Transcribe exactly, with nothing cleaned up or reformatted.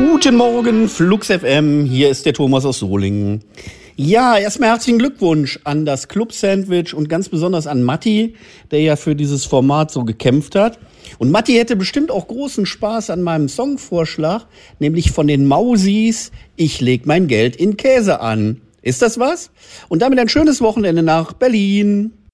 Guten Morgen, Flux F M, hier ist der Thomas aus Solingen. Ja, erstmal herzlichen Glückwunsch an das Club Sandwich und ganz besonders an Matti, der ja für dieses Format so gekämpft hat. Und Matti hätte bestimmt auch großen Spaß an meinem Songvorschlag, nämlich von den Mausis, ich leg mein Geld in Käse an. Ist das was? Und damit ein schönes Wochenende nach Berlin.